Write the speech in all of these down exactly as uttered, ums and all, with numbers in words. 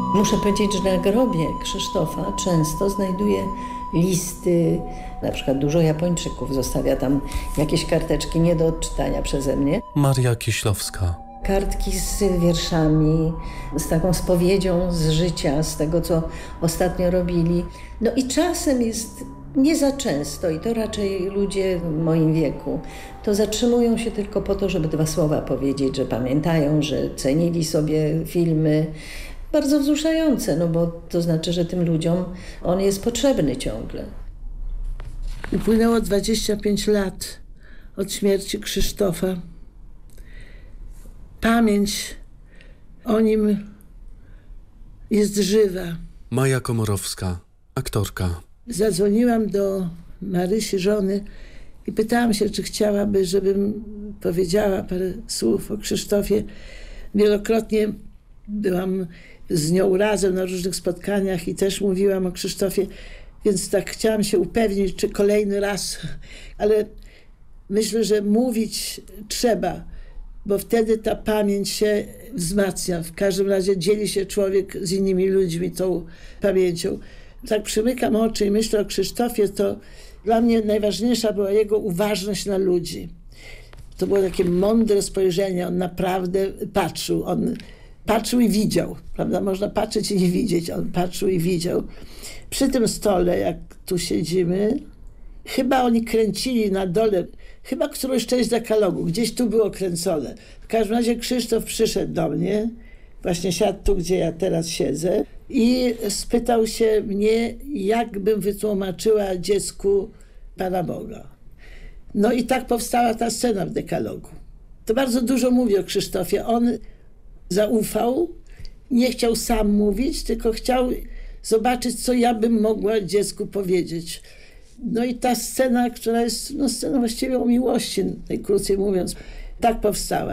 Muszę powiedzieć, że na grobie Krzysztofa często znajduję listy, na przykład dużo Japończyków zostawia tam jakieś karteczki nie do odczytania przeze mnie. Maria Kieślowska. Kartki z wierszami, z taką spowiedzią z życia, z tego, co ostatnio robili. No i czasem jest nie za często, i to raczej ludzie w moim wieku, to zatrzymują się tylko po to, żeby dwa słowa powiedzieć, że pamiętają, że cenili sobie filmy. Bardzo wzruszające, no bo to znaczy, że tym ludziom on jest potrzebny ciągle. Upłynęło dwadzieścia pięć lat od śmierci Krzysztofa. Pamięć o nim jest żywa. Maja Komorowska, aktorka. Zadzwoniłam do Marysi, żony, i pytałam się, czy chciałaby, żebym powiedziała parę słów o Krzysztofie. Wielokrotnie byłam z nią razem na różnych spotkaniach i też mówiłam o Krzysztofie, więc tak chciałam się upewnić, czy kolejny raz, ale myślę, że mówić trzeba, bo wtedy ta pamięć się wzmacnia. W każdym razie dzieli się człowiek z innymi ludźmi tą pamięcią. Tak przymykam oczy i myślę o Krzysztofie, to dla mnie najważniejsza była jego uważność na ludzi. To było takie mądre spojrzenie, on naprawdę patrzył, on patrzył i widział, prawda? Można patrzeć i nie widzieć, on patrzył i widział. Przy tym stole, jak tu siedzimy, chyba oni kręcili na dole, chyba którąś część dekalogu, gdzieś tu było kręcone. W każdym razie Krzysztof przyszedł do mnie, właśnie siadł tu, gdzie ja teraz siedzę, i spytał się mnie, jak bym wytłumaczyła dziecku Pana Boga. No i tak powstała ta scena w dekalogu. To bardzo dużo mówi o Krzysztofie. On zaufał, nie chciał sam mówić, tylko chciał zobaczyć, co ja bym mogła dziecku powiedzieć. No i ta scena, która jest no, sceną właściwie o miłości, najkrócej mówiąc, tak powstała.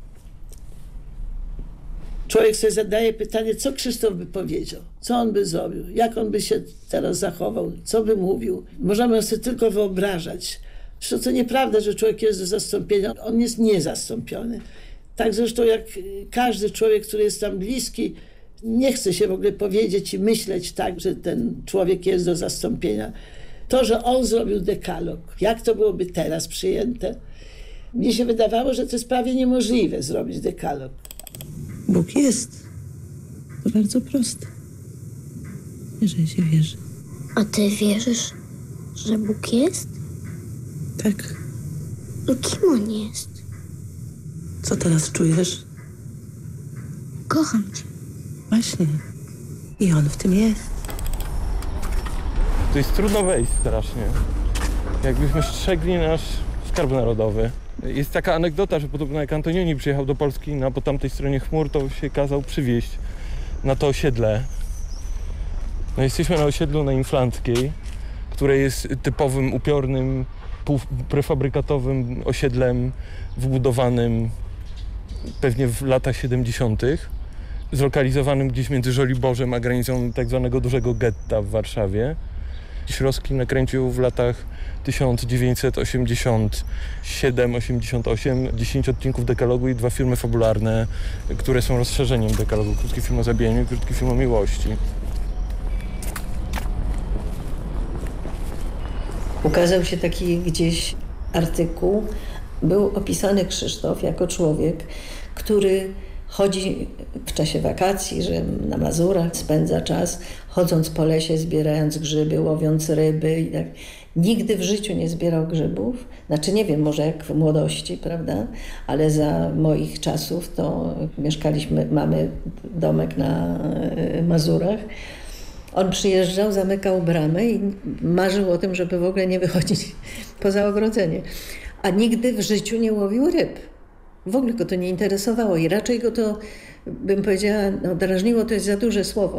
Człowiek sobie zadaje pytanie, co Krzysztof by powiedział, co on by zrobił, jak on by się teraz zachował, co by mówił. Możemy sobie tylko wyobrażać. Zresztą to nieprawda, że człowiek jest do zastąpienia, on jest niezastąpiony. Tak zresztą jak każdy człowiek, który jest tam bliski, nie chce się w ogóle powiedzieć i myśleć tak, że ten człowiek jest do zastąpienia. To, że on zrobił dekalog, jak to byłoby teraz przyjęte, mnie się wydawało, że to jest prawie niemożliwe zrobić dekalog. Bóg jest. To bardzo proste. Jeżeli się wierzy. A ty wierzysz, że Bóg jest? Tak. No kim on jest? Co teraz czujesz? Kocham cię. Właśnie. I on w tym jest. To jest trudno wejść strasznie. Jakbyśmy strzegli nasz skarb narodowy. Jest taka anegdota, że podobno jak Antonioni przyjechał do Polski na po tamtej stronie chmur, to się kazał przywieźć na to osiedle. No jesteśmy na osiedlu na Inflanckiej, które jest typowym, upiornym, prefabrykatowym osiedlem wybudowanym pewnie w latach siedemdziesiątych, zlokalizowanym gdzieś między Żoliborzem a granicą tak zwanego dużego getta w Warszawie. Śroski nakręcił w latach tysiąc dziewięćset osiemdziesiąt siedem osiemdziesiąt osiem dziesięć odcinków dekalogu i dwa filmy fabularne, które są rozszerzeniem dekalogu. Krótki film o zabijaniu i krótki film o miłości. Ukazał się taki gdzieś artykuł, był opisany Krzysztof jako człowiek, który chodzi w czasie wakacji, że na Mazurach spędza czas, chodząc po lesie, zbierając grzyby, łowiąc ryby i tak. Nigdy w życiu nie zbierał grzybów. Znaczy nie wiem, może jak w młodości, prawda? Ale za moich czasów to mieszkaliśmy, mamy domek na Mazurach. On przyjeżdżał, zamykał bramę i marzył o tym, żeby w ogóle nie wychodzić poza ogrodzenie. A nigdy w życiu nie łowił ryb. W ogóle go to nie interesowało i raczej go to, bym powiedziała, no, drażniło, to jest za duże słowo.